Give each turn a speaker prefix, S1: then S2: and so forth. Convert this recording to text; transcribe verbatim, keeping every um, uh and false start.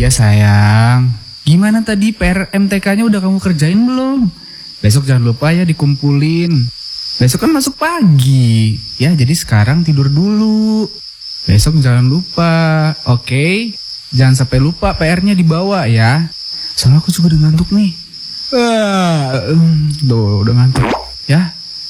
S1: Iya sayang. Gimana tadi P R M T K-nya udah kamu kerjain belum? Besok jangan lupa ya dikumpulin. Besok kan masuk pagi. Ya jadi sekarang tidur dulu. Besok jangan lupa. Oke? Okay? Jangan sampai lupa P R-nya dibawa ya. Soalnya aku juga udah ngantuk nih. Ah, uh, udah, udah ngantuk. Ya.